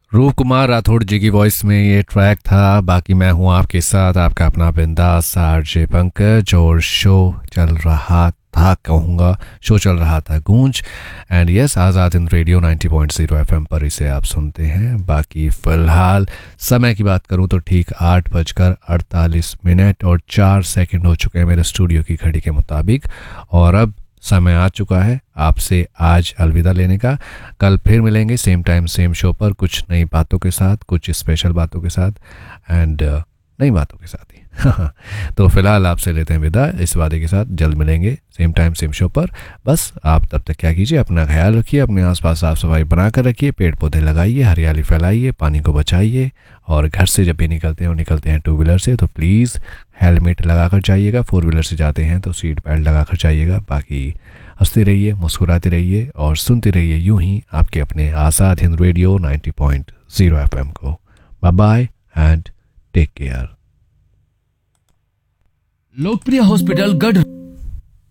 रूप कुमार राठौड़ जी की वॉइस में ये ट्रैक था। बाकी मैं हूँ आपके साथ, आपका अपना बिंदास आरजे पंकज, और शो चल रहा था, कहूँगा शो चल रहा था गूंज। And yes, Azad Hind radio 90.0 FM पर इसे आप सुनते हैं। बाकी फ़िलहाल समय की बात करूँ तो ठीक 8:48 और 4 सेकंड हो चुके हैं मेरे स्टूडियो की घड़ी के मुताबिक। और अब समय आ चुका है आपसे आज अलविदा लेने का। कल फिर मिलेंगे सेम टाइम सेम शो पर, कुछ नई बातों के साथ, कुछ स्पेशल बातों के साथ, एंड नई बातों के साथ ही। तो फिलहाल आपसे लेते हैं विदा इस वादे के साथ, जल्द मिलेंगे सेम टाइम सेम शो पर। बस आप तब तक क्या कीजिए, अपना ख्याल रखिए, अपने आसपास साफ सफाई बना कर रखिए, पेड़ पौधे लगाइए, हरियाली फैलाइए, पानी को बचाइए। और घर से जब भी निकलते हैं, निकलते हैं टू व्हीलर से, तो प्लीज़ हेलमेट लगा कर जाइएगा। फोर व्हीलर से जाते हैं तो सीट बेल्ट लगा कर जाइएगा। बाकी हंसते रहिए, मुस्कुराते रहिए और सुनते रहिए यूं ही आपके अपने आज़ाद हिंद रेडियो 90.0 एफएम को। Bye bye and take care. लोकप्रिय हॉस्पिटल गढ़